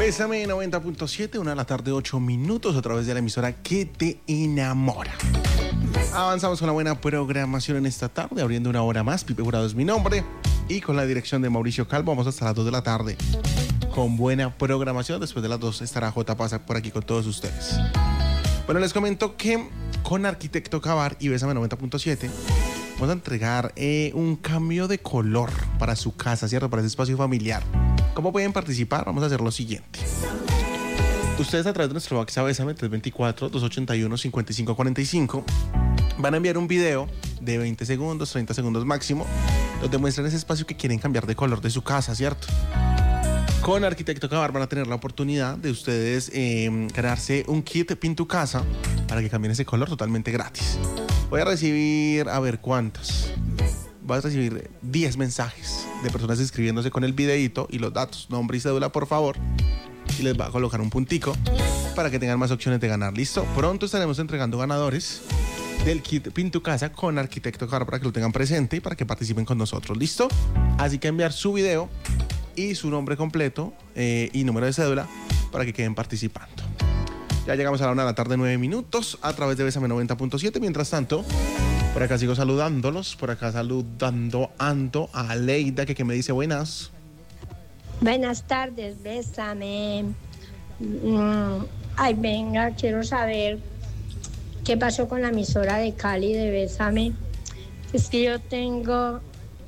Bésame 90.7, 1 de la tarde, 8 minutos, a través de la emisora que te enamora. Avanzamos con la buena programación en esta tarde, abriendo una hora más. Pipe Jurado es mi nombre. Y con la dirección de Mauricio Calvo, vamos hasta las 2 de la tarde. Con buena programación. Después de las 2 estará J. Pasa por aquí con todos ustedes. Bueno, les comento que con Arquitecto Cavar y Bésame 90.7 vamos a entregar un cambio de color para su casa, ¿cierto? Para ese espacio familiar. ¿Cómo pueden participar? Vamos a hacer lo siguiente. Ustedes a través de nuestro WhatsApp Bésame 324-281-5545 van a enviar un video de 20 segundos, 30 segundos máximo, donde muestran ese espacio que quieren cambiar de color de su casa, ¿cierto? Con Arquitecto Cavar van a tener la oportunidad de ustedes ganarse un kit Pintu Casa para que cambien ese color totalmente gratis. Voy a recibir, a ver cuántas. Voy a recibir 10 mensajes de personas inscribiéndose con el videíto y los datos, nombre y cédula, por favor. Y les va a colocar un puntico para que tengan más opciones de ganar. ¿Listo? Pronto estaremos entregando ganadores del kit Pintu Casa con Arquitecto Cavar para que lo tengan presente y para que participen con nosotros. ¿Listo? Así que enviar su video y su nombre completo y número de cédula para que queden participando. Ya llegamos a la 1 de la tarde, 9 minutos, a través de Bésame 90.7. Mientras tanto, por acá sigo saludándolos. Por acá saludando ando a Leida, que me dice buenas. Buenas tardes, Bésame. Ay, venga, quiero saber qué pasó con la emisora de Cali de Bésame. Es que yo tengo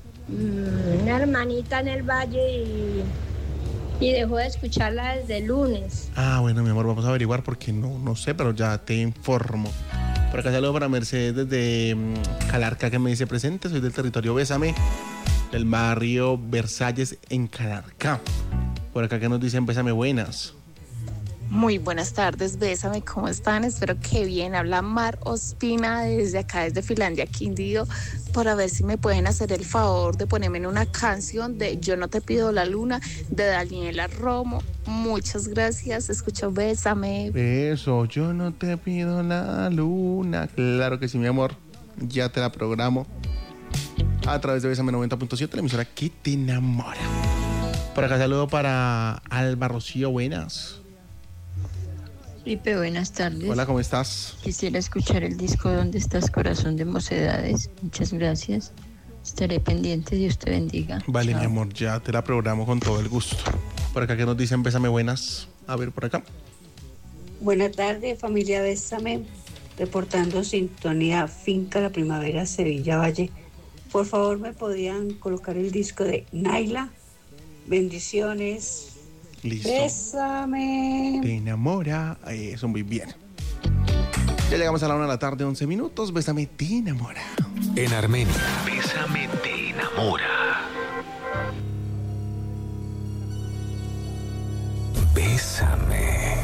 una hermanita en el valle y dejó de escucharla desde el lunes. Ah, bueno, mi amor, vamos a averiguar porque no sé, pero ya te informo. Por acá saludo para Mercedes desde Calarca, que me dice presente. Soy del territorio Bésame, del barrio Versalles en Calarca. Por acá que nos dicen Bésame buenas. Muy buenas tardes, Bésame, ¿cómo están? Espero que bien. Habla Mar Ospina desde acá, desde Finlandia, Quindío, para ver si me pueden hacer el favor de ponerme en una canción de Yo no te pido la luna, de Daniela Romo. Muchas gracias, escucho Bésame. Eso, yo no te pido la luna. Claro que sí, mi amor, ya te la programo a través de Bésame 90.7, la emisora que te enamora. Por acá saludo para Alba Rocío, buenas. Felipe, buenas tardes. Hola, ¿cómo estás? Quisiera escuchar el disco ¿Dónde estás, corazón de Mocedades? Muchas gracias. Estaré pendiente, Dios te bendiga. Vale, Chao. mi amor, ya te la programo con todo el gusto. Por acá que nos dicen Bésame buenas. A ver, por acá. Buenas tardes, familia Bésame, reportando sintonía Finca La Primavera, Sevilla Valle. Por favor, ¿me podían colocar el disco de Naila? Bendiciones. Listo. Bésame. Te enamora. Eso, muy bien. Ya llegamos a la 1 de la tarde, 11 minutos. Bésame, te enamora. En Armenia, Bésame te enamora. Bésame.